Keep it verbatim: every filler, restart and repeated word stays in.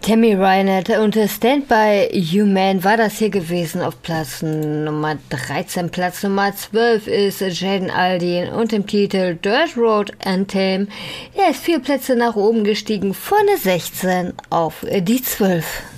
Tammy Reinert und Stand By You Man war das hier gewesen auf Platz Nummer dreizehn. Platz Nummer zwölf ist Jaden Aldean und dem Titel Dirt Road Anthem. Er ist vier Plätze nach oben gestiegen, von der sechzehn auf die zwölf.